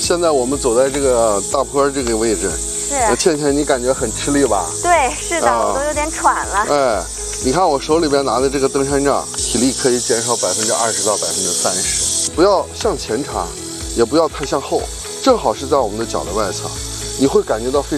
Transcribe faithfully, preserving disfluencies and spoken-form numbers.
现在我们走在这个大坡这个位置， 是。 倩倩，你感觉很吃力吧？ 对，是的， 啊、 我都有点喘了。 哎，你看我手里边拿的这个登山杖，体力可以减少百分之二十到百分之三十。不要向前插，也不要太向后，正好是在我们的脚的外侧，你会感觉到非。